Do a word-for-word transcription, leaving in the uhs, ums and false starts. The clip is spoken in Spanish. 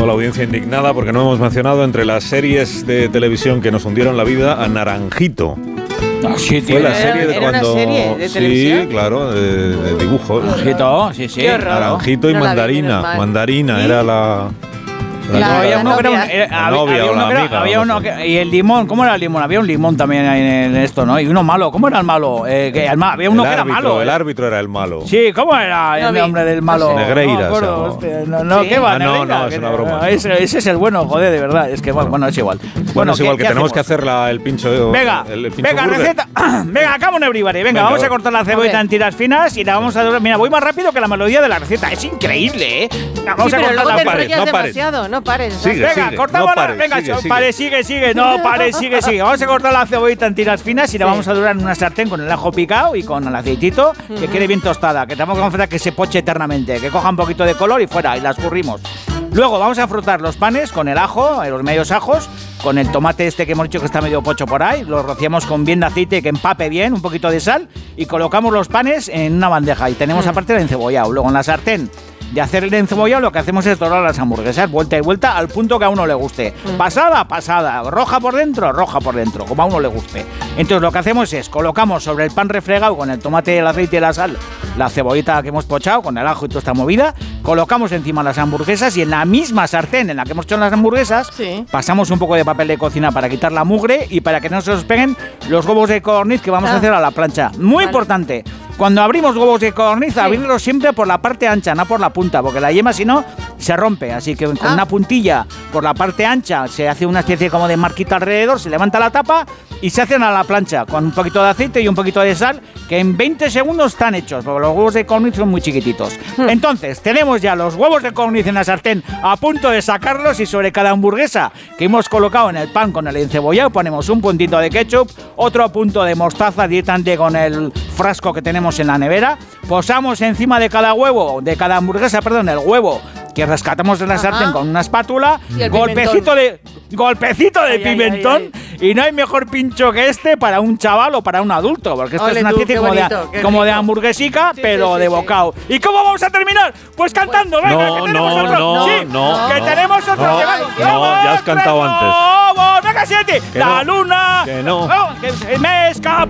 la audiencia indignada porque no hemos mencionado entre las series de televisión que nos hundieron la vida a Naranjito. Ah, sí, Fue la serie de ¿Era cuando... una serie de televisión? Sí, claro, de, de dibujos. Naranjito, sí, sí. Qué horror. Naranjito y No la vi, Mandarina. menos mal. Mandarina ¿Y? era la... La- la Había la uno que era un- novia. era- La había- novia había o uno la que era- amiga, había no uno sé. que- y el limón, ¿cómo era el limón? Había un limón también ahí en esto, ¿no? Y uno malo, ¿cómo era el malo? Eh, que el ma- había uno el que era árbitro, malo. El eh. árbitro era el malo. Sí, ¿cómo era No el vi, nombre del malo? no sé. Negreira, No, me acuerdo, se llama. hostia, no, no, ¿Sí? ¿qué va? Ah, no, Negreira, no, es que- una broma. Ese, ese es el bueno, joder, de verdad. Es que, bueno, bueno, es igual. Bueno, es ¿qué- igual que qué tenemos que hacemos? hacer la, el pincho... Venga, el, el pincho venga, burger. receta. Venga, come on everybody. Venga, Venga, vamos va. a cortar la cebollita A ver. en tiras finas y la vamos a dorar. Mira, voy más rápido que la melodía de la receta. Es increíble, ¿eh? Venga, vamos Sí, a pero cortar luego la te no pares, enrollas no pares. demasiado, no pares. Sigue, Venga, sigue, cortamos no la- pares, venga, sigue, cho- sigue. pare, sigue, sigue, no, pare, sigue, sigue. Vamos a cortar la cebollita en tiras finas y la Sí. vamos a dorar en una sartén con el ajo picado y con el aceitito, que quede bien tostada, que tampoco vamos a hacer que se poche eternamente, que coja un poquito de color y fuera, y la escurrimos. Luego vamos a frotar los panes con el ajo, eh, los medios ajos, con el tomate este que hemos dicho que está medio pocho por ahí, lo rociamos con bien de aceite que empape bien, un poquito de sal, y colocamos los panes en una bandeja y tenemos aparte el encebollado. Luego en la sartén de hacer el encebollado lo que hacemos es dorar las hamburguesas vuelta y vuelta al punto que a uno le guste. Pasada, pasada, roja por dentro, roja por dentro, como a uno le guste. Entonces lo que hacemos es colocamos sobre el pan refregado con el tomate, el aceite y la sal, la cebollita que hemos pochado con el ajo y toda esta movida, colocamos encima las hamburguesas y en la misma sartén en la que hemos hecho las hamburguesas Sí. pasamos un poco de papel de cocina para quitar la mugre y para que no se nos peguen los huevos de codorniz que vamos a Ah. hacer a la plancha. Muy Vale. importante. Cuando abrimos huevos de codorniz, abrirlos siempre por la parte ancha, no por la punta, porque la yema si no se rompe. Así que con Ah. una puntilla por la parte ancha se hace una especie como de marquita alrededor, se levanta la tapa y se hacen a la plancha con un poquito de aceite y un poquito de sal, que en veinte segundos están hechos, porque los huevos de codorniz son muy chiquititos. Entonces, tenemos ya los huevos de codorniz en la sartén a punto de sacarlos y sobre cada hamburguesa que hemos colocado en el pan con el encebollado ponemos un puntito de ketchup, otro punto de mostaza directamente con el frasco que tenemos en la nevera, posamos encima de cada huevo, de cada hamburguesa, perdón, el huevo que rescatamos de la Ajá. sartén con una espátula, Y el golpecito pimentón. de golpecito de Ay, ay, pimentón ay, y no hay mejor pincho que este para un chaval o para un adulto, porque esto Ole es una tú, especie qué como, bonito, de, qué como de rico. hamburguesica, Sí, pero sí, sí, de sí. bocado. ¿Y cómo vamos a terminar? Pues cantando, venga, No, que tenemos no, otro. no, Sí, no, que no. tenemos otro. No, que no, vamos, ya has tres cantado antes. globos, venga, siete. Que La no, luna. que no. que me escapa.